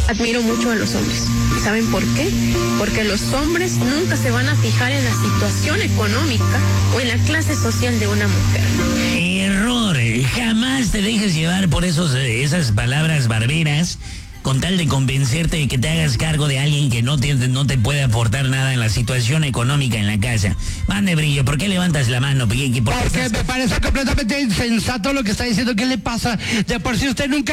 Admiro mucho a los hombres. ¿Saben por qué? Porque los hombres nunca se van a fijar en la situación económica o en la clase social de una mujer. Error. Jamás te dejes llevar por esas palabras barberas con tal de convencerte de que te hagas cargo de alguien que no te puede aportar nada en la situación económica en la casa. Mande Brillo, ¿por qué levantas la mano? Porque me parece completamente insensato lo que está diciendo. ¿Qué le pasa? De por sí usted nunca